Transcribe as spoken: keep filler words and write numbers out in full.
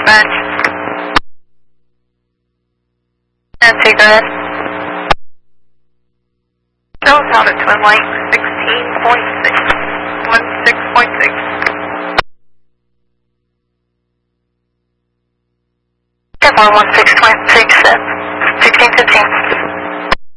dispatch. Nancy, go ahead. Shows out at Twin Lake, sixteen point six. one six point six. one one six, twin.